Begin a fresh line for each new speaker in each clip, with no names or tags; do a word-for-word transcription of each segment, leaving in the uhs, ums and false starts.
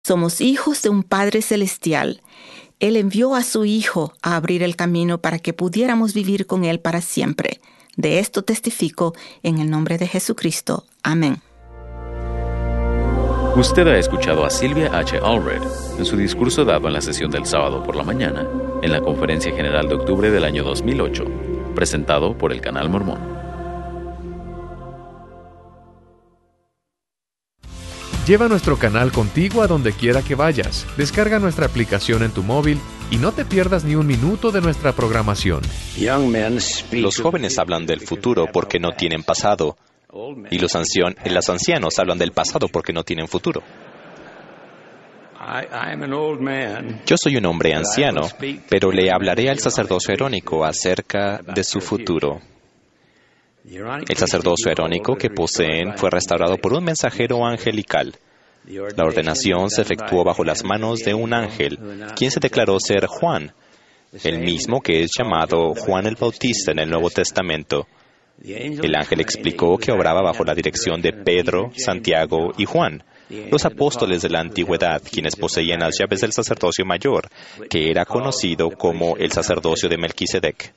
Somos hijos de un Padre Celestial. Él envió a su Hijo a abrir el camino para que pudiéramos vivir con Él para siempre. De esto testifico en el nombre de Jesucristo. Amén.
Usted ha escuchado a Sylvia H. Allred en su discurso dado en la sesión del sábado por la mañana en la Conferencia General de octubre del año dos mil ocho, presentado por el Canal Mormón.
Lleva nuestro canal contigo a donde quiera que vayas. Descarga nuestra aplicación en tu móvil y no te pierdas ni un minuto de nuestra programación.
Los jóvenes hablan del futuro porque no tienen pasado, y los ancian- los ancianos hablan del pasado porque no tienen futuro. Yo soy un hombre anciano, pero le hablaré al sacerdocio arónico acerca de su futuro. El sacerdocio arónico que poseen fue restaurado por un mensajero angelical. La ordenación se efectuó bajo las manos de un ángel, quien se declaró ser Juan, el mismo que es llamado Juan el Bautista en el Nuevo Testamento. El ángel explicó que obraba bajo la dirección de Pedro, Santiago y Juan, los apóstoles de la antigüedad, quienes poseían las llaves del sacerdocio mayor, que era conocido como el sacerdocio de Melquisedec.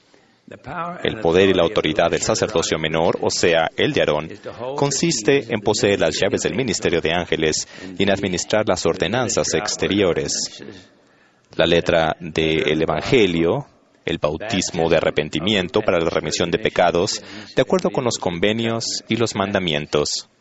El poder y la autoridad del sacerdocio menor, o sea, el de Aarón, consiste en poseer las llaves del ministerio de ángeles y en administrar las ordenanzas exteriores. La letra del Evangelio, el bautismo de arrepentimiento para la remisión de pecados, de acuerdo con los convenios y los mandamientos.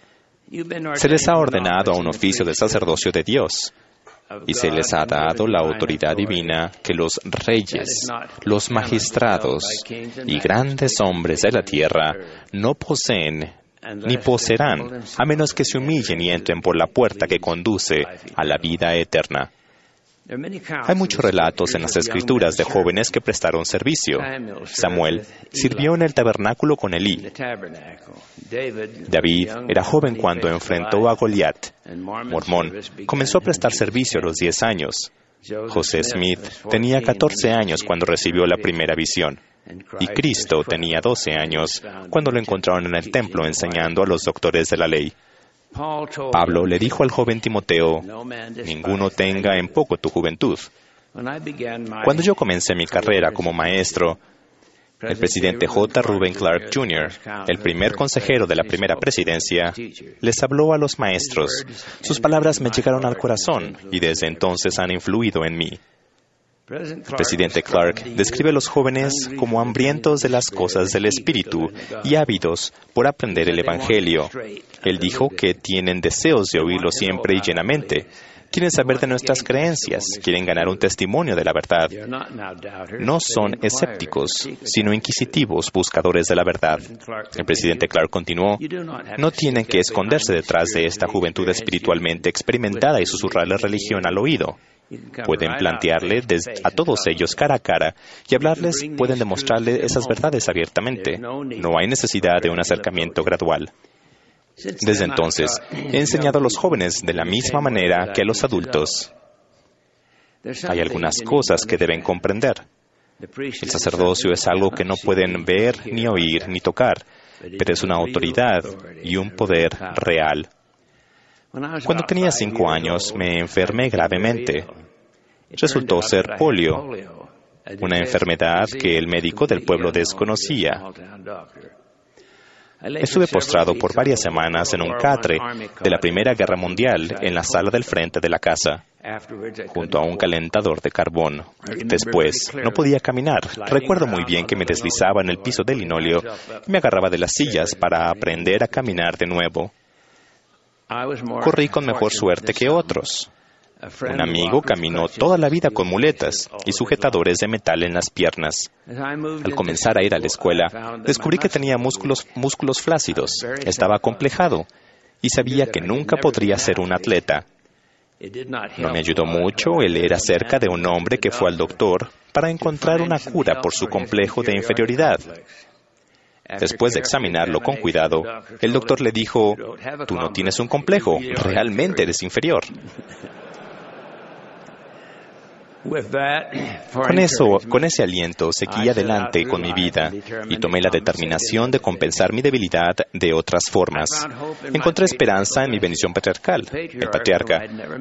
Se les ha ordenado a un oficio del sacerdocio de Dios, y se les ha dado la autoridad divina que los reyes, los magistrados y grandes hombres de la tierra no poseen ni poseerán, a menos que se humillen y entren por la puerta que conduce a la vida eterna. Hay muchos relatos en las Escrituras de jóvenes que prestaron servicio. Samuel sirvió en el tabernáculo con Elí. David era joven cuando enfrentó a Goliat. Mormón comenzó a prestar servicio a los diez años. José Smith tenía catorce años cuando recibió la primera visión. Y Cristo tenía doce años cuando lo encontraron en el templo enseñando a los doctores de la ley. Pablo le dijo al joven Timoteo, ninguno tenga en poco tu juventud. Cuando yo comencé mi carrera como maestro, el presidente J. Reuben Clark junior, el primer consejero de la primera presidencia, les habló a los maestros. Sus palabras me llegaron al corazón y desde entonces han influido en mí. El presidente Clark describe a los jóvenes como hambrientos de las cosas del Espíritu y ávidos por aprender el Evangelio. Él dijo que tienen deseos de oírlo siempre y llenamente. Quieren saber de nuestras creencias, quieren ganar un testimonio de la verdad. No son escépticos, sino inquisitivos, buscadores de la verdad. El presidente Clark continuó, no tienen que esconderse detrás de esta juventud espiritualmente experimentada y susurrarle religión al oído. Pueden plantearle a todos ellos cara a cara y hablarles, pueden demostrarle esas verdades abiertamente. No hay necesidad de un acercamiento gradual. Desde entonces, he enseñado a los jóvenes de la misma manera que a los adultos. Hay algunas cosas que deben comprender. El sacerdocio es algo que no pueden ver, ni oír, ni tocar, pero es una autoridad y un poder real. Cuando tenía cinco años, me enfermé gravemente. Resultó ser polio, una enfermedad que el médico del pueblo desconocía. Estuve postrado por varias semanas en un catre de la Primera Guerra Mundial en la sala del frente de la casa, junto a un calentador de carbón. Después, no podía caminar. Recuerdo muy bien que me deslizaba en el piso de linóleo y me agarraba de las sillas para aprender a caminar de nuevo. Corrí con mejor suerte que otros. Un amigo caminó toda la vida con muletas y sujetadores de metal en las piernas. Al comenzar a ir a la escuela, descubrí que tenía músculos, músculos flácidos, estaba acomplejado y sabía que nunca podría ser un atleta. No me ayudó mucho el leer acerca de un hombre que fue al doctor para encontrar una cura por su complejo de inferioridad. Después de examinarlo con cuidado, el doctor le dijo, «Tú no tienes un complejo, realmente eres inferior». Con eso, con ese aliento, seguí adelante con mi vida y tomé la determinación de compensar mi debilidad de otras formas. Encontré esperanza en mi bendición patriarcal. El patriarca